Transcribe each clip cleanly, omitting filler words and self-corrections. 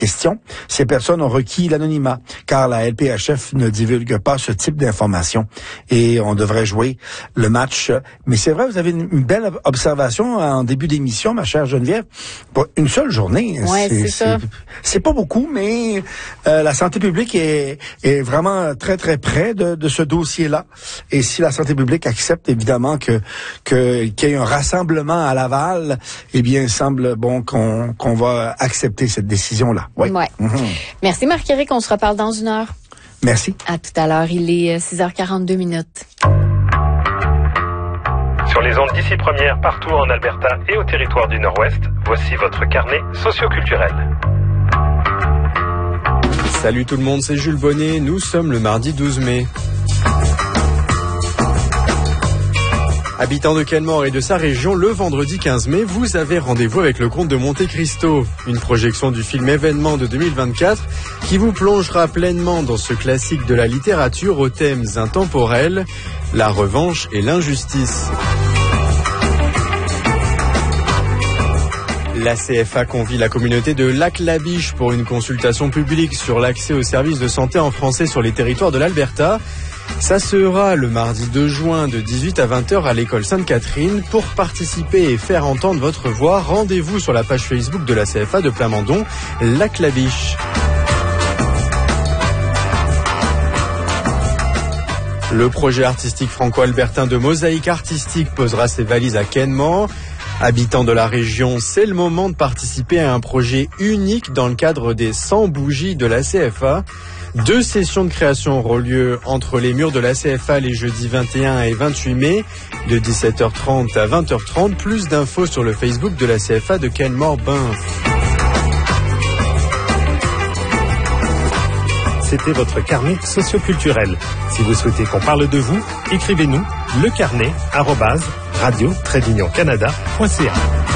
question. Ces personnes ont requis l'anonymat, car la LPHF ne divulgue pas ce type d'informations et on devrait jouer le match. Mais c'est vrai, vous avez une belle observation en début d'émission, ma chère Geneviève. Pour une seule journée, c'est pas beaucoup, mais la santé publique est vraiment très, très près de ce dossier-là. Et si la santé publique accepte, évidemment, qu'il y ait un rassemblement à Laval, eh bien, il semble bon qu'on va accepter cette décision-là. Oui. Ouais. Merci Marc-Éric, on se reparle dans une heure. Merci. À tout à l'heure, il est 6h42 minutes. Sur les ondes d'ici première, partout en Alberta et au territoire du Nord-Ouest, voici votre carnet socioculturel. Salut tout le monde, c'est Jules Bonnet, nous sommes le mardi 12 mai. Habitant de Kenmore et de sa région, le vendredi 15 mai, vous avez rendez-vous avec le Comte de Monte Cristo, une projection du film événement de 2024 qui vous plongera pleinement dans ce classique de la littérature aux thèmes intemporels, la revanche et l'injustice. La CFA convie la communauté de Lac-la-Biche pour une consultation publique sur l'accès aux services de santé en français sur les territoires de l'Alberta. Ça sera le mardi 2 juin de 18 à 20h à l'école Sainte-Catherine. Pour participer et faire entendre votre voix, rendez-vous sur la page Facebook de la CFA de Plamondon, Lac-la-Biche. Le projet artistique franco-albertain de mosaïque artistique posera ses valises à Kenmore. Habitants de la région, c'est le moment de participer à un projet unique dans le cadre des 100 bougies de la CFA. 2 sessions de création auront lieu entre les murs de la CFA les jeudis 21 et 28 mai, de 17h30 à 20h30. Plus d'infos sur le Facebook de la CFA de Kenmore-Banff. C'était votre carnet socioculturel. Si vous souhaitez qu'on parle de vous, écrivez-nous lecarnet@radio-canada.ca.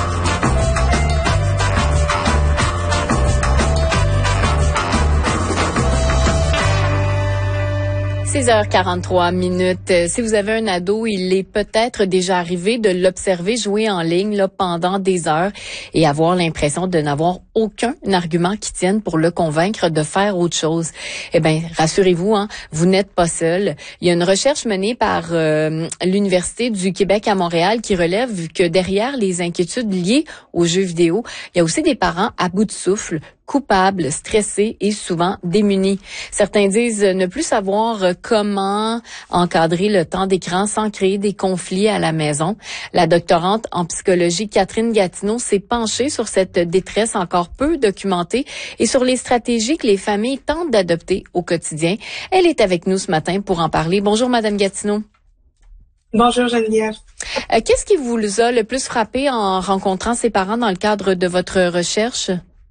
6h43 minutes. Si vous avez un ado, il est peut-être déjà arrivé de l'observer jouer en ligne là, pendant des heures et avoir l'impression de n'avoir aucun argument qui tienne pour le convaincre de faire autre chose. Eh bien, rassurez-vous, vous n'êtes pas seul. Il y a une recherche menée par l'Université du Québec à Montréal qui relève que derrière les inquiétudes liées aux jeux vidéo, il y a aussi des parents à bout de souffle, coupables, stressés et souvent démunis. Certains disent ne plus savoir comment encadrer le temps d'écran sans créer des conflits à la maison. La doctorante en psychologie Catherine Gatineau s'est penchée sur cette détresse encore peu documentée et sur les stratégies que les familles tentent d'adopter au quotidien. Elle est avec nous ce matin pour en parler. Bonjour Madame Gatineau. Bonjour Geneviève. Qu'est-ce qui vous a le plus frappé en rencontrant ces parents dans le cadre de votre recherche?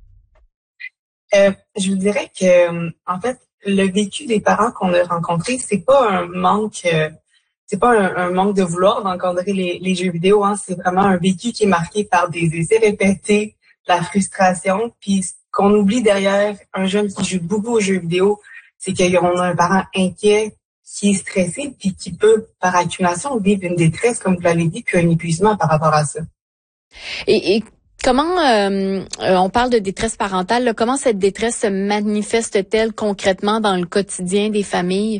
Je vous dirais que, en fait, le vécu des parents qu'on a rencontrés, c'est pas un manque, un manque de vouloir d'encadrer les jeux vidéo. C'est vraiment un vécu qui est marqué par des essais répétés, la frustration, puis ce qu'on oublie derrière un jeune qui joue beaucoup aux jeux vidéo, c'est qu'on a un parent inquiet, qui est stressé, puis qui peut, par accumulation, vivre une détresse, comme vous l'avez dit, puis un épuisement par rapport à ça. Et comment on parle de détresse parentale, là, comment cette détresse se manifeste-t-elle concrètement dans le quotidien des familles?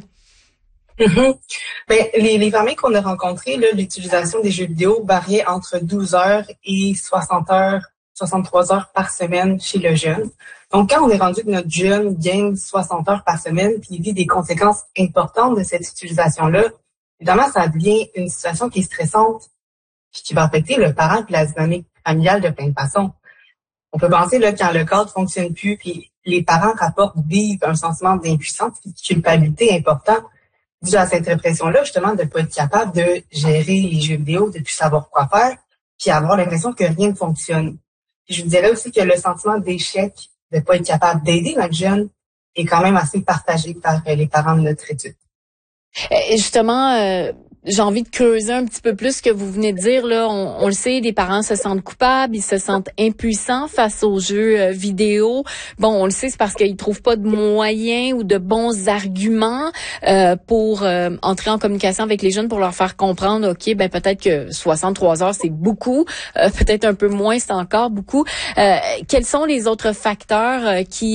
Ben, les familles qu'on a rencontrées, là, l'utilisation des jeux vidéo variait entre 12 heures et 60 heures, 63 heures par semaine chez le jeune. Donc, quand on est rendu que notre jeune gagne 60 heures par semaine puis il vit des conséquences importantes de cette utilisation-là, évidemment, ça devient une situation qui est stressante puis qui va affecter le parent et la dynamique familiale de plein de façons. On peut penser là quand le cadre fonctionne plus, puis les parents rapportent vivent un sentiment d'impuissance et de culpabilité important dû à cette répression-là, justement, de ne pas être capable de gérer les jeux vidéo, de ne plus savoir quoi faire, puis avoir l'impression que rien ne fonctionne. Puis je vous dirais aussi que le sentiment d'échec, de ne pas être capable d'aider notre jeune, est quand même assez partagé par les parents de notre étude. Justement, j'ai envie de creuser un petit peu plus ce que vous venez de dire là. On le sait, les parents se sentent coupables, ils se sentent impuissants face aux jeux vidéo. Bon, on le sait, c'est parce qu'ils trouvent pas de moyens ou de bons arguments pour entrer en communication avec les jeunes pour leur faire comprendre, OK, ben peut-être que 63 heures c'est beaucoup, peut-être un peu moins c'est encore beaucoup. Quels sont les autres facteurs qui